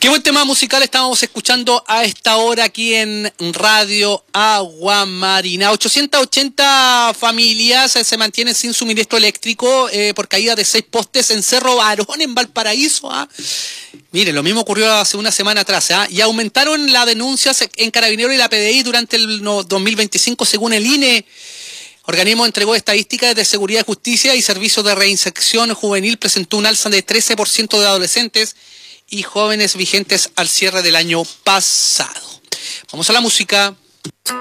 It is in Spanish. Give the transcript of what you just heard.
Qué buen tema musical estamos escuchando a esta hora aquí en Radio Aguamarina. 880 familias se mantienen sin suministro eléctrico por caída de 6 postes en Cerro Barón, en Valparaíso. Mire, lo mismo ocurrió hace una semana atrás. Y aumentaron las denuncias en Carabineros y la PDI durante el 2025, según el INE. Organismo entregó estadísticas de Seguridad y Justicia y Servicios de Reinserción Juvenil presentó un alza de 13% de adolescentes y jóvenes vigentes al cierre del año pasado. Vamos a la música.